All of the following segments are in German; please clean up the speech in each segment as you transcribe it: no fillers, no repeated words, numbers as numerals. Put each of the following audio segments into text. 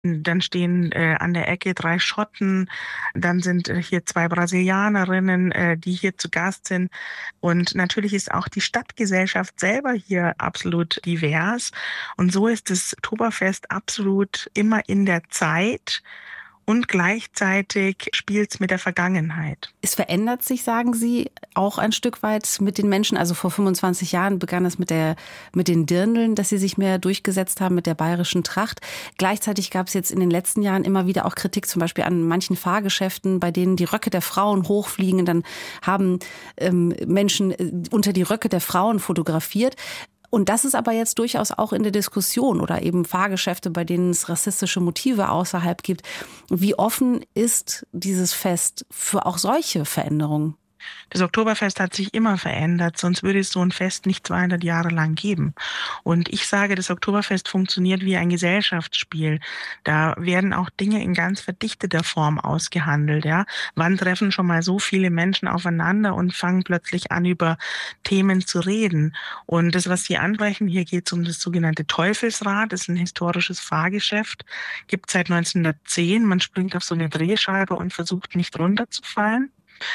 Dann stehen an der Ecke 3 Schotten, dann sind hier 2 Brasilianerinnen, die hier zu Gast sind. Und natürlich ist auch die Stadtgesellschaft selber hier absolut divers. Und so ist das Oktoberfest absolut immer in der Zeit und gleichzeitig spielt es mit der Vergangenheit. Es verändert sich, sagen Sie, auch ein Stück weit mit den Menschen. Also vor 25 Jahren begann es mit den Dirndln, dass sie sich mehr durchgesetzt haben mit der bayerischen Tracht. Gleichzeitig gab es jetzt in den letzten Jahren immer wieder auch Kritik, zum Beispiel an manchen Fahrgeschäften, bei denen die Röcke der Frauen hochfliegen. Dann haben Menschen unter die Röcke der Frauen fotografiert. Und das ist aber jetzt durchaus auch in der Diskussion oder eben Fahrgeschäfte, bei denen es rassistische Motive außerhalb gibt. Wie offen ist dieses Fest für auch solche Veränderungen? Das Oktoberfest hat sich immer verändert, sonst würde es so ein Fest nicht 200 Jahre lang geben. Und ich sage, das Oktoberfest funktioniert wie ein Gesellschaftsspiel. Da werden auch Dinge in ganz verdichteter Form ausgehandelt, ja. Wann treffen schon mal so viele Menschen aufeinander und fangen plötzlich an, über Themen zu reden? Und das, was Sie ansprechen, hier geht es um das sogenannte Teufelsrad. Das ist ein historisches Fahrgeschäft, gibt es seit 1910. Man springt auf so eine Drehscheibe und versucht nicht runterzufallen.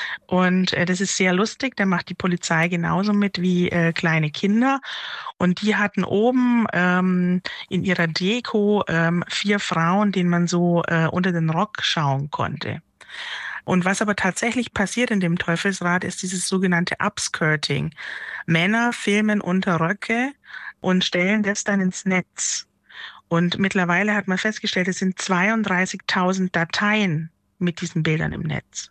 Und das ist sehr lustig, da macht die Polizei genauso mit wie kleine Kinder. Und die hatten oben in ihrer Deko 4 Frauen, denen man so unter den Rock schauen konnte. Und was aber tatsächlich passiert in dem Teufelsrad, ist dieses sogenannte Upskirting. Männer filmen unter Röcke und stellen das dann ins Netz. Und mittlerweile hat man festgestellt, es sind 32.000 Dateien mit diesen Bildern im Netz.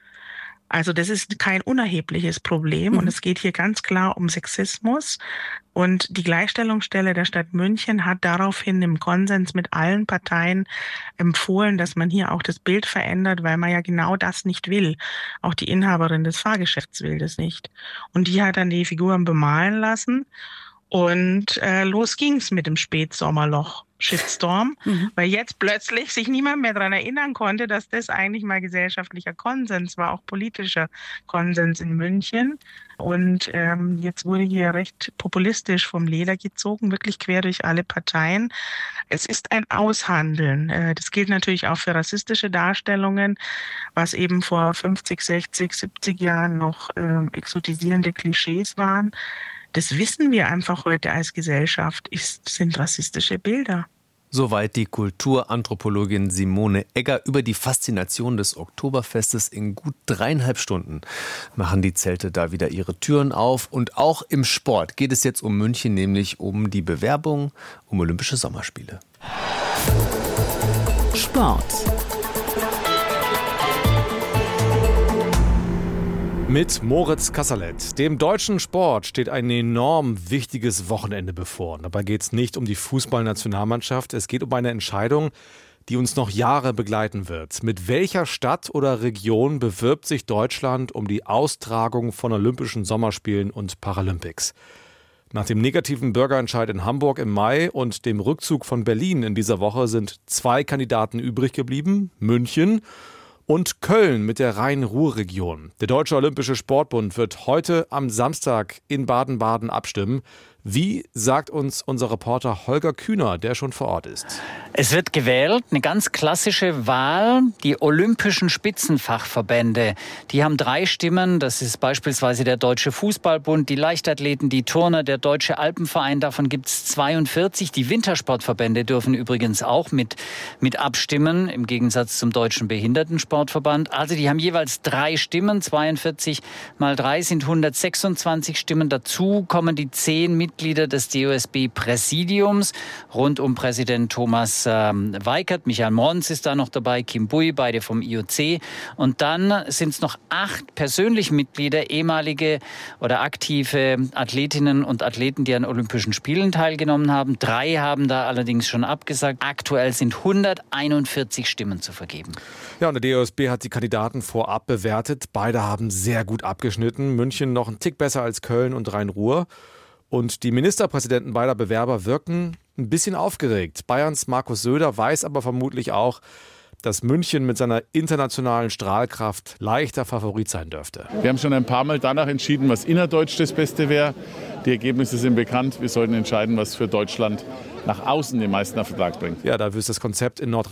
Also das ist kein unerhebliches Problem und es geht hier ganz klar um Sexismus. Und die Gleichstellungsstelle der Stadt München hat daraufhin im Konsens mit allen Parteien empfohlen, dass man hier auch das Bild verändert, weil man ja genau das nicht will. Auch die Inhaberin des Fahrgeschäfts will das nicht. Und die hat dann die Figuren bemalen lassen. Und los ging's mit dem Spätsommerloch. Shitstorm, weil jetzt plötzlich sich niemand mehr daran erinnern konnte, dass das eigentlich mal gesellschaftlicher Konsens war, auch politischer Konsens in München. Und jetzt wurde hier recht populistisch vom Leder gezogen, wirklich quer durch alle Parteien. Es ist ein Aushandeln. Das gilt natürlich auch für rassistische Darstellungen, was eben vor 50, 60, 70 Jahren noch exotisierende Klischees waren. Das wissen wir einfach heute als Gesellschaft, sind rassistische Bilder. Soweit die Kulturanthropologin Simone Egger über die Faszination des Oktoberfestes. In gut 3,5 Stunden machen die Zelte da wieder ihre Türen auf. Und auch im Sport geht es jetzt um München, nämlich um die Bewerbung um Olympische Sommerspiele. Sport. Mit Moritz Kasserlet. Dem deutschen Sport steht ein enorm wichtiges Wochenende bevor. Dabei geht es nicht um die Fußballnationalmannschaft. Es geht um eine Entscheidung, die uns noch Jahre begleiten wird. Mit welcher Stadt oder Region bewirbt sich Deutschland um die Austragung von Olympischen Sommerspielen und Paralympics? Nach dem negativen Bürgerentscheid in Hamburg im Mai und dem Rückzug von Berlin in dieser Woche sind 2 Kandidaten übrig geblieben: München und Köln mit der Rhein-Ruhr-Region. Der Deutsche Olympische Sportbund wird heute am Samstag in Baden-Baden abstimmen. Wie, sagt uns unser Reporter Holger Kühner, der schon vor Ort ist. Es wird gewählt, eine ganz klassische Wahl. Die olympischen Spitzenfachverbände, die haben 3 Stimmen. Das ist beispielsweise der Deutsche Fußballbund, die Leichtathleten, die Turner, der Deutsche Alpenverein. Davon gibt es 42. Die Wintersportverbände dürfen übrigens auch mit abstimmen, im Gegensatz zum Deutschen Behindertensportverband. Also die haben jeweils 3 Stimmen. 42 mal 3 sind 126 Stimmen. Dazu kommen die 10 Mitglieder des DOSB-Präsidiums rund um Präsident Thomas Weikert. Michael Mons ist da noch dabei, Kim Bui, beide vom IOC. Und dann sind es noch 8 persönliche Mitglieder, ehemalige oder aktive Athletinnen und Athleten, die an Olympischen Spielen teilgenommen haben. 3 haben da allerdings schon abgesagt. Aktuell sind 141 Stimmen zu vergeben. Ja, und der DOSB hat die Kandidaten vorab bewertet. Beide haben sehr gut abgeschnitten. München noch einen Tick besser als Köln und Rhein-Ruhr. Und die Ministerpräsidenten beider Bewerber wirken ein bisschen aufgeregt. Bayerns Markus Söder weiß aber vermutlich auch, dass München mit seiner internationalen Strahlkraft leichter Favorit sein dürfte. Wir haben schon ein paar Mal danach entschieden, was innerdeutsch das Beste wäre. Die Ergebnisse sind bekannt. Wir sollten entscheiden, was für Deutschland nach außen den meisten Erfolg bringt. Ja, da wird das Konzept in Nordrhein